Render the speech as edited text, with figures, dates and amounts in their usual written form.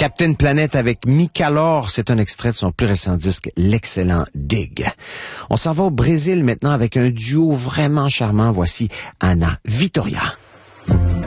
Captain Planet avec Micalor, c'est un extrait de son plus récent disque, l'excellent Dig. On s'en va au Brésil maintenant avec un duo vraiment charmant. Voici Ana Vitória.